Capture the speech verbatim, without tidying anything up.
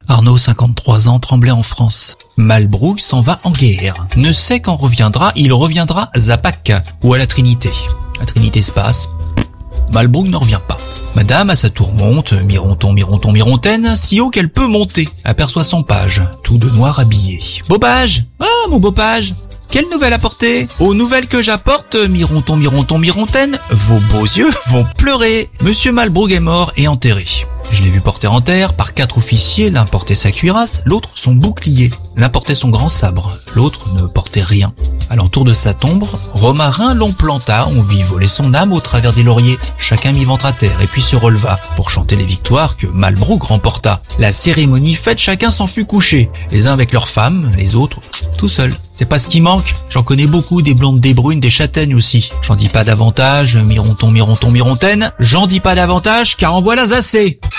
Arnaud, cinquante-trois ans, Tremblay en France. Malbrough s'en va en guerre. Ne sait quand reviendra, il reviendra à Pâques ou à la Trinité. La Trinité se passe, Malbrough ne revient pas. Madame, à sa tour, monte, mironton, mironton, mirontaine, si haut qu'elle peut monter, aperçoit son page, tout de noir habillé. « Beau page ! Ah, mon beau page ! Quelle nouvelle apporter ? Aux nouvelles que j'apporte, mironton, mironton, mirontaine, vos beaux yeux vont pleurer. Monsieur Malbrough est mort et enterré. Je l'ai vu porter en terre par quatre officiers, l'un portait sa cuirasse, l'autre son bouclier. L'un portait son grand sabre, l'autre ne portait rien. À l'entour de sa tombe, Romarin l'on planta, on vit voler son âme au travers des lauriers. Chacun mit ventre à terre et puis se releva pour chanter les victoires que Malbrough remporta. La cérémonie faite, chacun s'en fut couché. Les uns avec leurs femmes, les autres tout seuls. C'est pas ce qui manque, j'en connais beaucoup, des blondes, des brunes, des châtaignes aussi. J'en dis pas davantage, mironton, mironton, mirontaine, j'en dis pas davantage car en voilà assez.